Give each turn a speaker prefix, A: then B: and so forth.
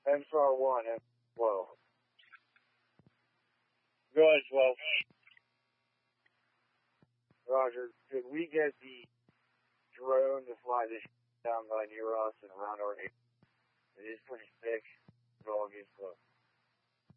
A: MSR1, M12. Go ahead, 12. Roger, could we get the drone to fly this down by near us and around our area? It is pretty thick. It all gets close.